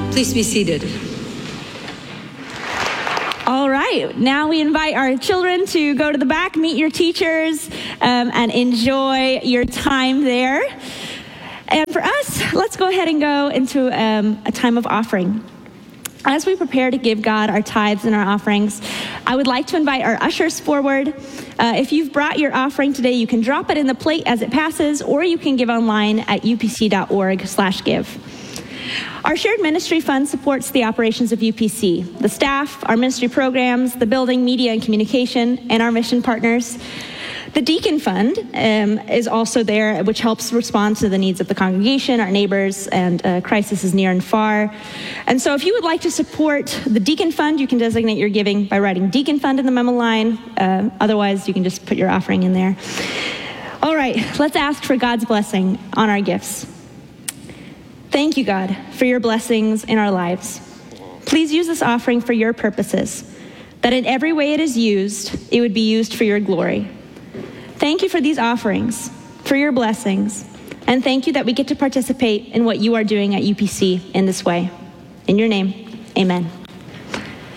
Please be seated. All right, now we invite our children to go to the back, meet your teachers, and enjoy your time there. And for us, let's go ahead and go into a time of offering. As we prepare to give God our tithes and our offerings, I would like to invite our ushers forward. If you've brought your offering today, you can drop it in the plate as it passes, or you can give online at upc.org/give. Our shared ministry fund supports the operations of UPC, the staff, our ministry programs, the building, media and communication, and our mission partners. The Deacon Fund is also there, which helps respond to the needs of the congregation, our neighbors, and crisis is near and far. And so if you would like to support the Deacon Fund, you can designate your giving by writing Deacon Fund in the memo line. Otherwise, you can just put your offering in there. All right, let's ask for God's blessing on our gifts. Thank you, God, for your blessings in our lives. Please use this offering for your purposes, that in every way it is used, it would be used for your glory. Thank you for these offerings, for your blessings, and thank you that we get to participate in what you are doing at UPC in this way. In your name, amen.